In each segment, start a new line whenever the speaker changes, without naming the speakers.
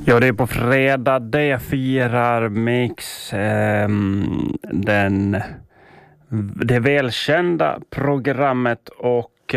Ja, det är på fredag. Det firar Mix det välkända programmet och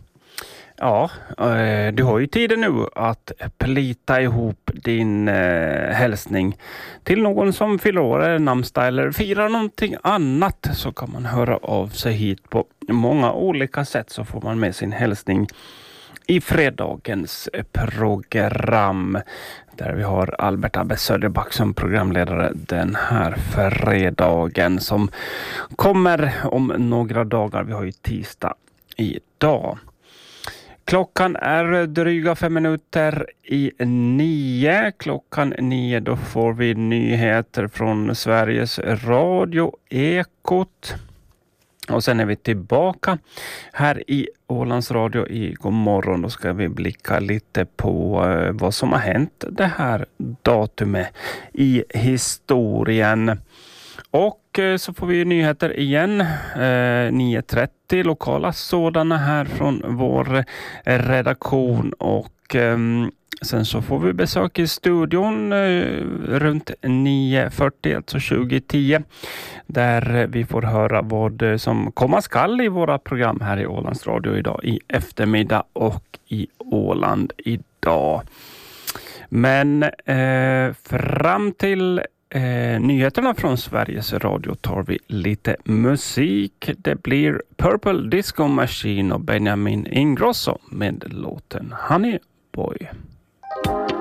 du har ju tiden nu att plita ihop din hälsning till någon som fyller år, namnsdag eller firar någonting annat, så kan man höra av sig hit på många olika sätt, så får man med sin hälsning i fredagens program där vi har Albert Abbe Söderback som programledare den här fredagen som kommer om några dagar. Vi har ju tisdag idag. Klockan är dryga 5 minuter i 9. Klockan 9 då får vi nyheter från Sveriges Radio Ekot. Och sen är vi tillbaka här i Ålands Radio i God morgon. Då ska vi blicka lite på vad som har hänt det här datumet i historien. Och så får vi nyheter igen, 9.30 lokala sådana här från vår redaktion, och sen så får vi besök i studion runt 9.40, alltså 20.10, där vi får höra vad som komma skall i våra program här i Ålands Radio idag i eftermiddag och i Åland idag. Men fram till nyheterna från Sveriges Radio tar vi lite musik. Det blir Purple Disco Machine och Benjamin Ingrosso med låten Honey Boy.